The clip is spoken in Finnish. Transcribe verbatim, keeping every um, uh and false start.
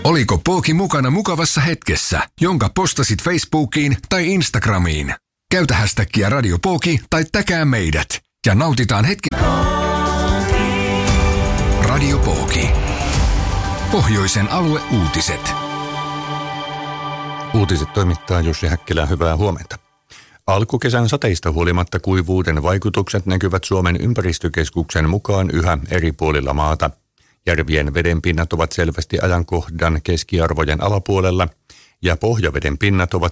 Oliko Pooki mukana mukavassa hetkessä, jonka postasit Facebookiin tai Instagramiin? Käytä hashtagia Radio Pooki tai täkää meidät ja nautitaan hetki. Radio Pooki. Pohjoisen alueuutiset. Uutiset toimittaa Jussi Häkkilä, hyvää huomenta. Alkukesän sateista huolimatta kuivuuden vaikutukset näkyvät Suomen ympäristökeskuksen mukaan yhä eri puolilla maata. Järvien vedenpinnat ovat selvästi ajankohdan keskiarvojen alapuolella ja pohjaveden pinnat ovat